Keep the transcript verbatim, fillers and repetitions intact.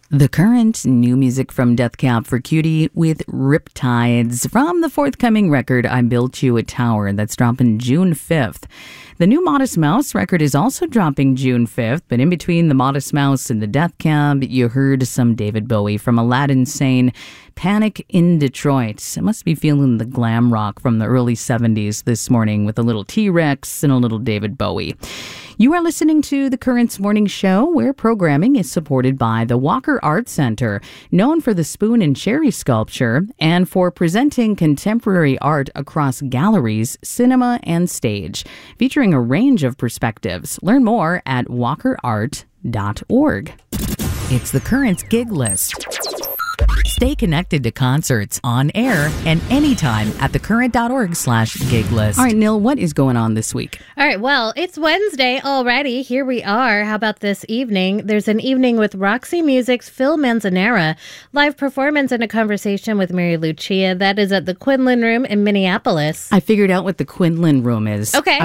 The Current, new music from Death Cab for Cutie with Riptides from the forthcoming record I Built You a Tower that's dropping June fifth. The new Modest Mouse record is also dropping June fifth, but in between the Modest Mouse and the Death Cab, you heard some David Bowie from Aladdin saying Panic in Detroit. I must be feeling the glam rock from the early seventies this morning with a little T-Rex and a little David Bowie. You are listening to The Current's Morning Show, where programming is supported by the Walker Art Center, known for the spoon and cherry sculpture and for presenting contemporary art across galleries, cinema, and stage, featuring a range of perspectives. Learn more at walker art dot org. It's The Current's gig list. Stay connected to concerts on air and anytime at thecurrent.org slash gig list. All right, Nil, what is going on this week? All right, well, it's Wednesday already. Here we are. How about this evening? There's an evening with Roxy Music's Phil Manzanera, live performance and a conversation with Mary Lucia. That is at the Quinlan Room in Minneapolis. I figured out what the Quinlan Room is. Okay.